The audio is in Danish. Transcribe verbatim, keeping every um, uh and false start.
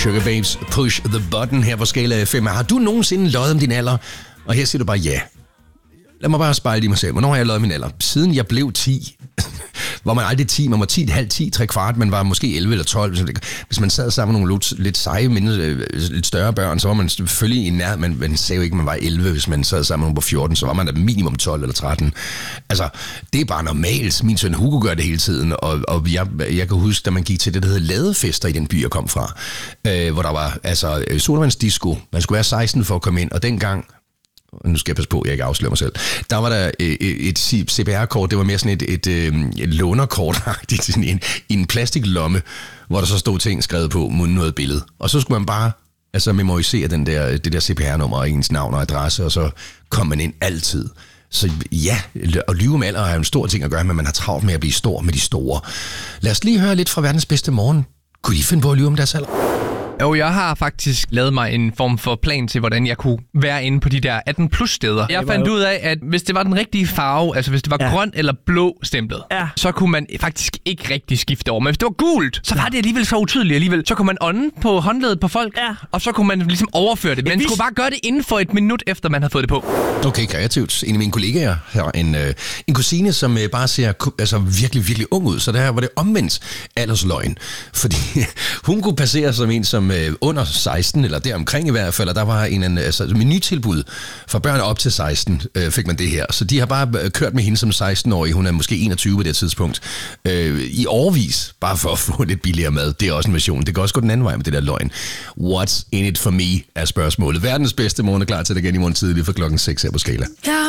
Sugar Babes, Push the Button her på Skala F M. Har du nogensinde løjet om din alder? Og her siger du bare ja. Lad mig bare spejle i mig selv. Hvornår har jeg løjet min alder? Siden jeg blev ti. Var man aldrig ti, man var ti, halv ti, tre kvart, man var måske elleve eller tolv. Hvis man sad sammen med nogle lidt seje, mindre, lidt større børn, så var man selvfølgelig i nær, men man sagde jo ikke, at man var elleve, hvis man sad sammen med nogle på fjorten, så var man da minimum tolv eller tretten. Altså, det er bare normalt. Min søn Hugo gør det hele tiden, og, og jeg, jeg kan huske, da man gik til det, der hedder ladefester i den by, jeg kom fra, øh, hvor der var altså sodavandsdisco. Man skulle være seksten for at komme ind, og dengang, nu skal jeg passe på, jeg ikke afslører mig selv. Der var der et, et C P R-kort, det var mere sådan et, et, et lånerkort-agtigt, sådan en, en plastiklomme, hvor der så stod ting skrevet på, mod noget billede. Og så skulle man bare altså memorisere den der, det der C P R-nummer og ens navn og adresse, og så kom man ind altid. Så ja, at lyve om alder er jo en stor ting at gøre, men man har travlt med at blive stor med de store. Lad os lige høre lidt fra verdens bedste morgen. Kunne I finde på at lyve om deres alder? Jo, jeg har faktisk lavet mig en form for plan til, hvordan jeg kunne være inde på de der atten plus steder. Jeg fandt ud af, at hvis det var den rigtige farve, altså hvis det var ja. grøn eller blå stemplet, ja. så kunne man faktisk ikke rigtig skifte over. Men hvis det var gult, så var det alligevel så utydeligt alligevel. Så kunne man ånde på håndledet på folk, ja. og så kunne man ligesom overføre det. Man skulle bare gøre det inden for et minut, efter man havde fået det på. Okay, kreativt. En af mine kollegaer har en, øh, en kusine, som øh, bare ser altså, virkelig, virkelig ung ud. Så der var det omvendt aldersløgn. Fordi hun kunne passere som en, som under seksten, eller deromkring i hvert fald, og der var en, en altså, menutilbud for børn op til seksten, øh, fik man det her. Så de har bare kørt med hende som seksten-årig, hun er måske enogtyve på det tidspunkt, øh, i årevis, bare for at få lidt billigere mad. Det er også en version. Det kan også gå den anden vej med det der løgn. What's in it for me, er spørgsmålet. Verdens bedste morgen er klar til det igen i morgen tidlig for klokken seks her på Skala. Ja.